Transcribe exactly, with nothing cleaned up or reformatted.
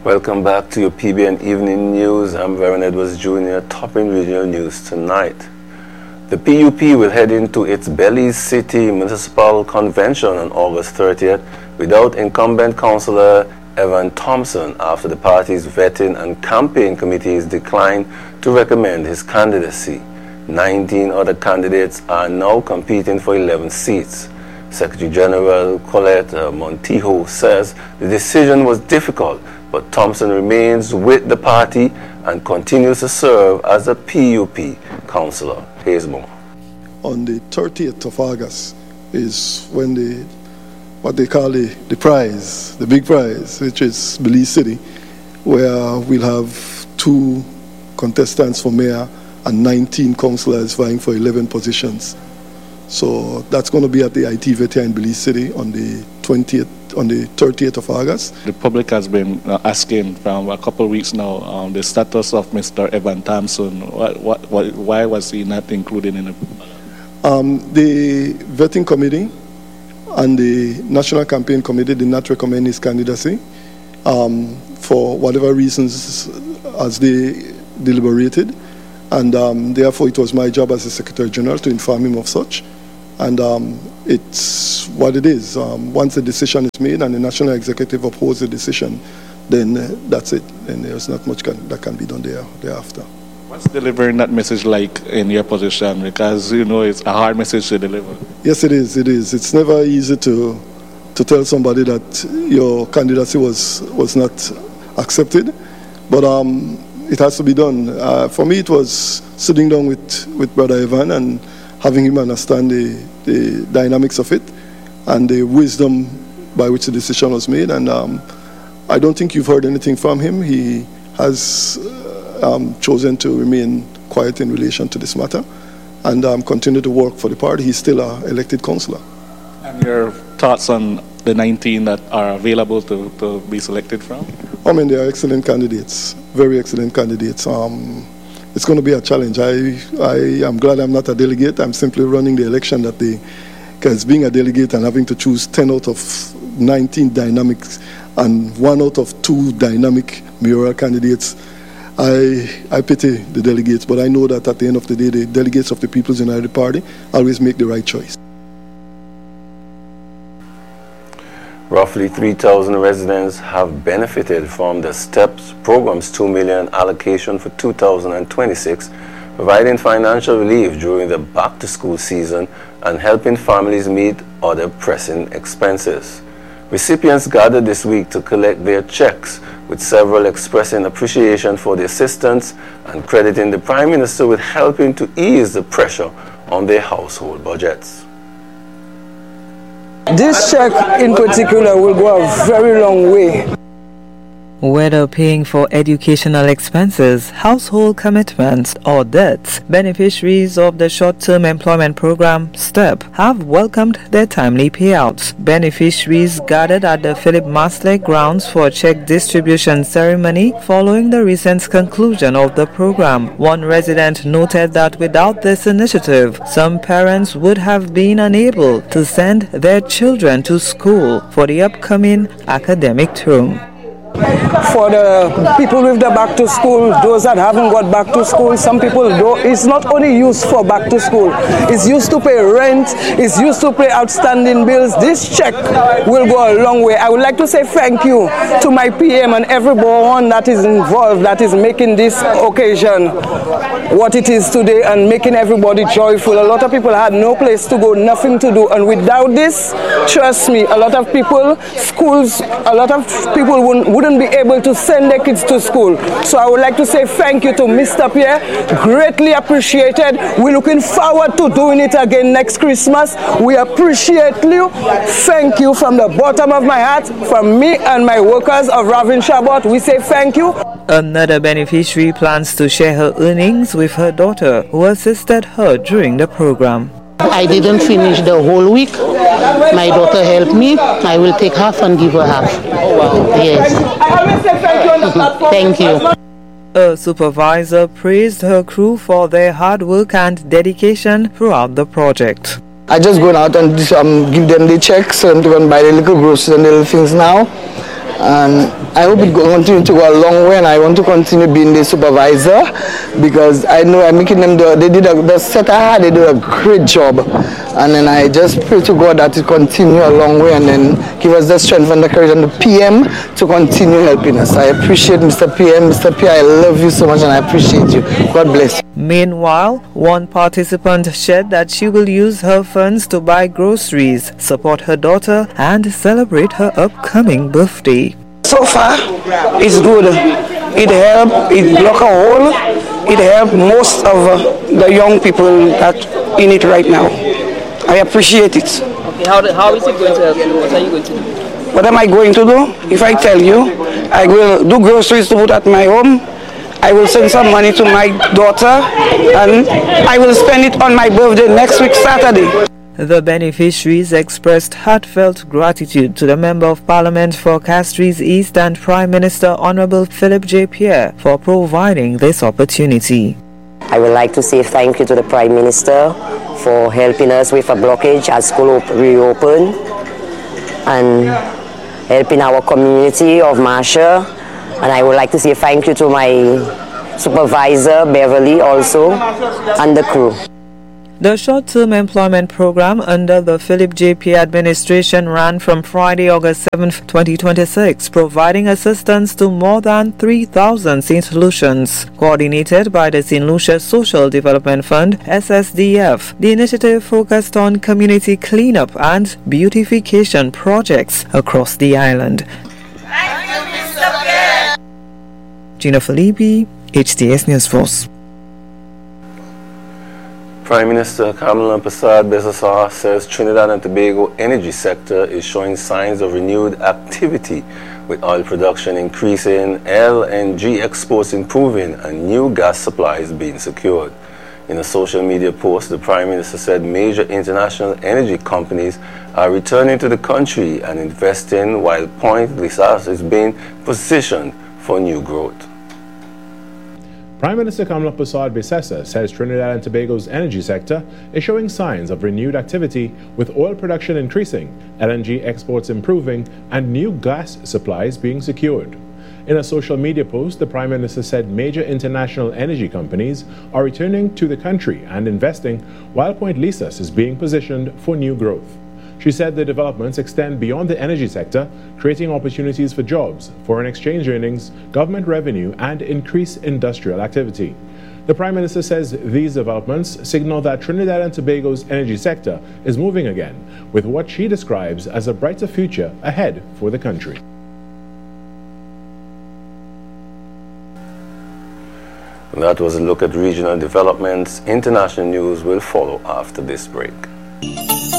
Welcome back to your P B N Evening News. I'm Vernon Edwards Junior, topping regional news tonight. The P U P will head into its Belize City Municipal Convention on August thirtieth without incumbent councillor Evan Thompson after the party's vetting and campaign committees declined to recommend his candidacy. nineteen other candidates are now competing for eleven seats. Secretary General Colette Montijo says the decision was difficult, but Thompson remains with the party and continues to serve as a P U P councillor. Here's more. On the thirtieth of August is when the, what they call the, the prize, the big prize, which is Belize City, where we'll have two contestants for mayor and nineteen councillors vying for eleven positions. So that's going to be at the I T Vetia in Belize City on the twentieth, on the thirtieth of August. The public has been uh, asking from a couple of weeks now um, the status of Mister Evan Thompson. What, what, what, why was he not included in it? Um, the vetting committee and the National Campaign Committee did not recommend his candidacy um, for whatever reasons as they deliberated. And um, therefore, it was my job as the Secretary General to inform him of such. And um, it's what it is. Um, once the decision is made and the National Executive upholds the decision, then uh, that's it. And there's not much can, that can be done there thereafter. What's delivering that message like in your position? Because, you know, it's a hard message to deliver. Yes, it is. It is. It's never easy to to tell somebody that your candidacy was, was not accepted. But um, it has to be done. Uh, for me, it was sitting down with, with Brother Evan and having him understand the, the dynamics of it and the wisdom by which the decision was made. And um, I don't think you've heard anything from him. He has uh, um, chosen to remain quiet in relation to this matter and um, continue to work for the party. He's still an elected councillor. And your thoughts on the nineteen that are available to, to be selected from? I mean, they are excellent candidates, very excellent candidates. Um, it's going to be a challenge. I, I am glad I'm not a delegate. I'm simply running the election that day. Because being a delegate and having to choose ten out of nineteen dynamics and one out of two dynamic mayoral candidates, I, I pity the delegates. But I know that at the end of the day, the delegates of the People's United Party always make the right choice. Roughly three thousand residents have benefited from the STEPS program's two million dollars allocation for two thousand twenty-six, providing financial relief during the back-to-school season and helping families meet other pressing expenses. Recipients gathered this week to collect their checks, with several expressing appreciation for the assistance and crediting the Prime Minister with helping to ease the pressure on their household budgets. This check in particular will go a very long way. Whether paying for educational expenses, household commitments, or debts, beneficiaries of the short-term employment program STEP have welcomed their timely payouts. Beneficiaries gathered at the Philip Maslek grounds for a check distribution ceremony following the recent conclusion of the program. One resident noted that without this initiative, some parents would have been unable to send their children to school for the upcoming academic term. For the people with the back to school, those that haven't got back to school, some people do. It's not only used for back to school. It's used to pay rent. It's used to pay outstanding bills. This check will go a long way. I would like to say thank you to my P M and everyone that is involved, that is making this occasion what it is today and making everybody joyful. A lot of people had no place to go, nothing to do, and without this, trust me, a lot of people, schools, a lot of people wouldn't, wouldn't be able to send their kids to school. So I would like to say thank you to Mister Pierre, greatly appreciated. We're looking forward to doing it again next Christmas. We appreciate you. Thank you from the bottom of my heart, from me and my workers of Ravin Shabbat. We say thank you. Another beneficiary plans to share her earnings with her daughter, who assisted her during the program. I didn't finish the whole week. My daughter helped me. I will take half and give her half. Oh, wow. Yes. I always say thank you on the platform. Thank you. A supervisor praised her crew for their hard work and dedication throughout the project. I just go out and um, give them the checks and to go and buy the little groceries and little things now. and I hope it will continue to go a long way, and I want to continue being the supervisor because I know I'm making them do, they did a, the set I had, they did a great job, and then I just pray to God that it continue a long way and then give us the strength and the courage and the P M to continue helping us. I appreciate Mister P M. Mister P, I love you so much and I appreciate you. God bless you. Meanwhile, one participant shared that she will use her funds to buy groceries, support her daughter, and celebrate her upcoming birthday. So far, it's good. It helped, it blocked a hole, it helped most of uh, the young people that in it right now. I appreciate it. Okay, how, how is it going to help you? What are you going to do? What am I going to do? If I tell you, I will do groceries to put at my home. I will send some money to my daughter, and I will spend it on my birthday next week, Saturday. The beneficiaries expressed heartfelt gratitude to the Member of Parliament for Castries East and Prime Minister Honorable Philip J. Pierre for providing this opportunity. I would like to say thank you to the Prime Minister for helping us with a blockage as school reopen and helping our community of Marshall. And I would like to say thank you to my supervisor, Beverly, also, and the crew. The short-term employment program under the Philip J. Pierre administration ran from Friday, August seventh, twenty twenty-six, providing assistance to more than three thousand Saint Lucians. Coordinated by the Saint Lucia Social Development Fund, S S D F, the initiative focused on community cleanup and beautification projects across the island. Thank you, Mister Pierre. Gina Felipe, H T S News Force. Prime Minister Kamala Persad-Bissessar says Trinidad and Tobago energy sector is showing signs of renewed activity, with oil production increasing, L N G exports improving, and new gas supplies being secured. In a social media post, the Prime Minister said major international energy companies are returning to the country and investing, while Point Lisas is being positioned for new growth. Prime Minister Kamala Persad-Bissessar says Trinidad and Tobago's energy sector is showing signs of renewed activity, with oil production increasing, L N G exports improving, and new gas supplies being secured. In a social media post, the Prime Minister said major international energy companies are returning to the country and investing, while Point Lisas is being positioned for new growth. She said the developments extend beyond the energy sector, creating opportunities for jobs, foreign exchange earnings, government revenue, and increased industrial activity. The Prime Minister says these developments signal that Trinidad and Tobago's energy sector is moving again, with what she describes as a brighter future ahead for the country. That was a look at regional developments. International news will follow after this break.